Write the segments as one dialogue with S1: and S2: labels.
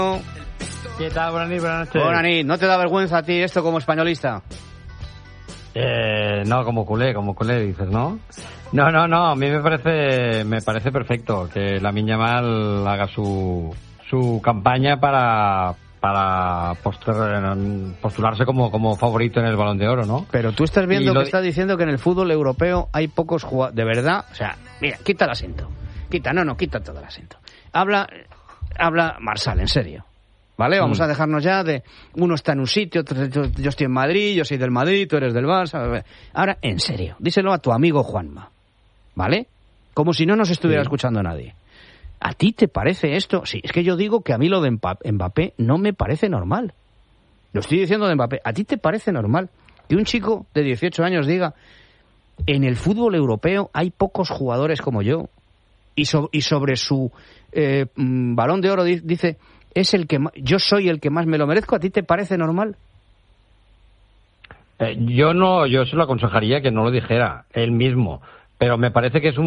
S1: ¿Qué tal? Buenas noches.
S2: Buenas noches. ¿No te da vergüenza a ti esto como españolista?
S1: No, como culé dices, ¿no? No, a mí me parece perfecto que Lamine Yamal haga su campaña para postularse como favorito en el Balón de Oro, ¿no?
S2: Pero tú estás viendo que está diciendo que en el fútbol europeo hay pocos jugadores, de verdad, o sea, mira, quita el asiento. Quita todo el asiento. Habla Marsal, en serio. ¿Vale? Vamos a dejarnos ya de uno está en un sitio, yo estoy en Madrid, yo soy del Madrid, tú eres del Barça. Ahora, en serio, díselo a tu amigo Juanma, ¿vale? Como si no nos estuviera escuchando nadie. ¿A ti te parece esto? Sí, es que yo digo que a mí lo de Mbappé no me parece normal. Lo estoy diciendo de Mbappé. ¿A ti te parece normal que un chico de 18 años diga en el fútbol europeo hay pocos jugadores como yo? Y sobre su Balón de Oro dice... yo soy el que más me lo merezco. ¿A ti te parece normal?
S1: Yo se lo aconsejaría que no lo dijera él mismo, pero me parece que es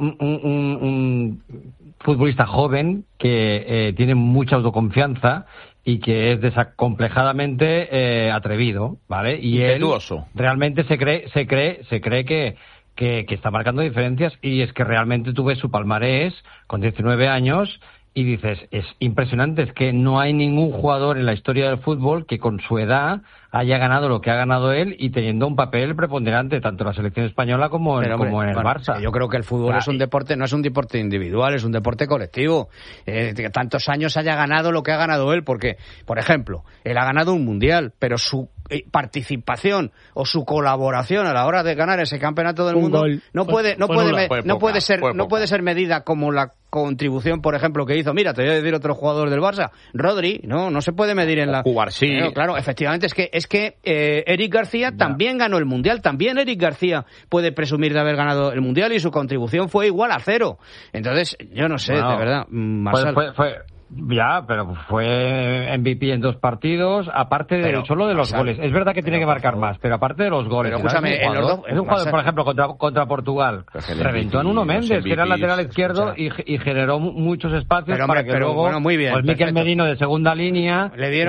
S1: un futbolista joven que tiene mucha autoconfianza y que es desacomplejadamente atrevido, ¿vale? Y
S3: impetuoso.
S1: Él realmente se cree que está marcando diferencias, y es que realmente tú ves su palmarés con 19 años y dices, es impresionante, es que no hay ningún jugador en la historia del fútbol que con su edad haya ganado lo que ha ganado él y teniendo un papel preponderante tanto en la selección española como en el Barça.
S2: Yo creo que el fútbol es un deporte, no es un deporte individual, es un deporte colectivo. Que tantos años haya ganado lo que ha ganado él, porque, por ejemplo, él ha ganado un mundial, pero su participación o su colaboración a la hora de ganar ese campeonato del mundo no puede ser medida como la contribución, por ejemplo, que hizo. Mira, te voy a decir otro jugador del Barça, Rodri, no se puede medir en la...
S3: Cubarsí.
S2: Claro, efectivamente, es que Eric García también ganó el mundial, también Eric García puede presumir de haber ganado el mundial y su contribución fue igual a 0. Entonces, yo no sé, de verdad, Marsal...
S1: Pero fue MVP en 2 partidos, aparte de solo de los goles. Es verdad que tiene que marcar más, pero aparte de los goles.
S2: Pero escúchame,
S1: es un jugador, por ejemplo, contra Portugal. Reventó a Nuno Méndez, que era el lateral izquierdo, y generó muchos espacios para que luego Mikel Merino de segunda línea,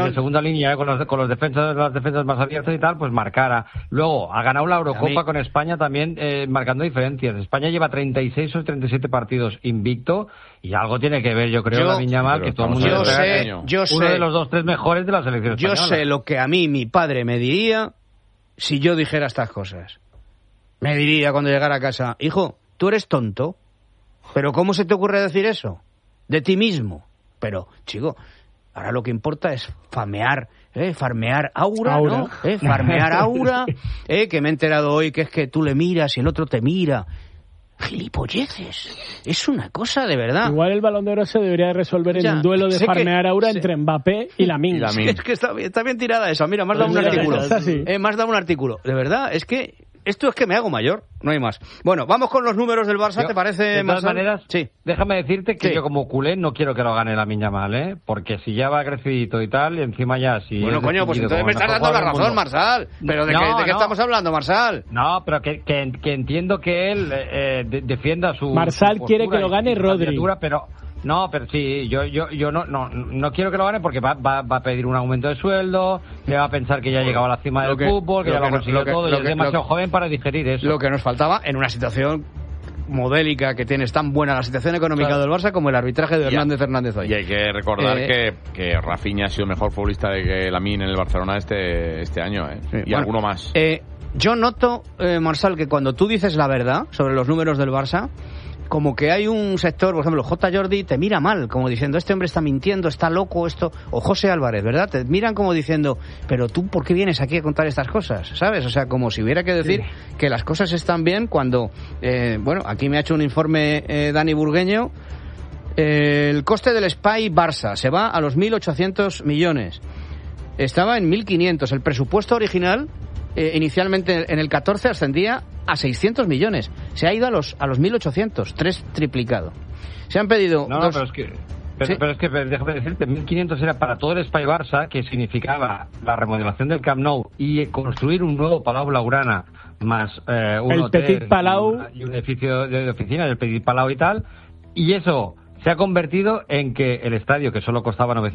S1: con las defensas más abiertas y tal, pues marcara. Luego, ha ganado la Eurocopa con España también, marcando diferencias. España lleva 36 o 37 partidos invicto, y algo tiene que ver, yo creo, Lamine Yamal, que todo el mundo uno de los 2-3 mejores de la selección española.
S2: Yo sé lo que a mí mi padre me diría si yo dijera estas cosas. Me diría cuando llegara a casa, hijo, tú eres tonto, pero ¿cómo se te ocurre decir eso? De ti mismo. Pero, chico, ahora lo que importa es farmear aura, ¿no? Farmear aura, que me he enterado hoy que es que tú le miras y el otro te mira. Gilipolleces. Es una cosa de verdad.
S4: Igual el Balón de Oro se debería resolver en un duelo de farmear aura entre Mbappé y Lamine.
S2: Es que está bien tirada esa. Mira, me has dado un artículo. Me has dado un artículo. De verdad, es que esto es que me hago mayor, no hay más. Bueno, vamos con los números del Barça, ¿te parece?
S1: De todas maneras,
S2: sí.
S1: Déjame decirte que yo como culé no quiero que lo gane Lamine Yamal, porque si ya va crecidito y tal, y encima ya si...
S2: Bueno, coño, pues entonces me estás dando la razón, Marsal. Pero ¿de qué estamos hablando, Marsal?
S1: No, pero que entiendo que él defienda su...
S4: Marsal quiere que lo gane Rodri.
S1: Pero... No, pero sí, yo no quiero que lo gane porque va a pedir un aumento de sueldo, le va a pensar que ya ha llegado a la cima del fútbol, que ya lo ha conseguido todo, y es demasiado joven para digerir eso.
S2: Lo que nos faltaba en una situación modélica que tienes tan buena la situación económica del Barça como el arbitraje de Hernández hoy.
S3: Y hay que recordar que Rafinha ha sido mejor futbolista de que Lamine en el Barcelona este año, y alguno más.
S2: Yo noto, Marsal, que cuando tú dices la verdad sobre los números del Barça, como que hay un sector, por ejemplo, J. Jordi te mira mal, como diciendo, este hombre está mintiendo, está loco, esto, o José Álvarez, ¿verdad? Te miran como diciendo, pero tú, ¿por qué vienes aquí a contar estas cosas? ¿Sabes? O sea, como si hubiera que decir que las cosas están bien cuando, aquí me ha hecho un informe Dani Burgueño, el coste del SPY Barça se va a los 1.800 millones. Estaba en 1.500. El presupuesto original, inicialmente en el 14, ascendía a 600 millones. Se ha ido a los 1.800, 3 triplicado. Se han pedido
S1: pero es que déjame decirte, 1.500 era para todo el SPY Barça, que significaba la remodelación del Camp Nou y construir un nuevo Palau Blaugrana, más un hotel
S4: Petit Palau
S1: y un edificio de oficina, el Petit Palau y tal, y eso se ha convertido en que el estadio, que solo costaba 900